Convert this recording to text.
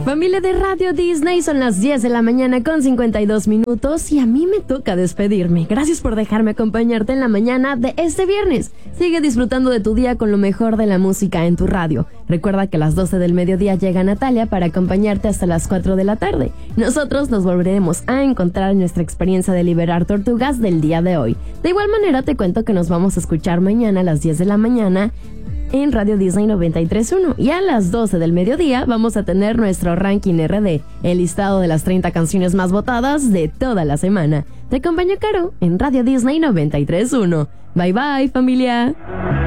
Familia de Radio Disney, son las 10 de la mañana con 52 minutos y a mí me toca despedirme. Gracias por dejarme acompañarte en la mañana de este viernes. Sigue disfrutando de tu día con lo mejor de la música en tu radio. Recuerda que a las 12 del mediodía llega Natalia para acompañarte hasta las 4 de la tarde. Nosotros nos volveremos a encontrar en nuestra experiencia de liberar tortugas del día de hoy. De igual manera te cuento que nos vamos a escuchar mañana a las 10 de la mañana en Radio Disney 93.1 y a las 12 del mediodía vamos a tener nuestro ranking RD, el listado de las 30 canciones más votadas de toda la semana. Te acompaño Caro en Radio Disney 93.1. Bye bye, familia.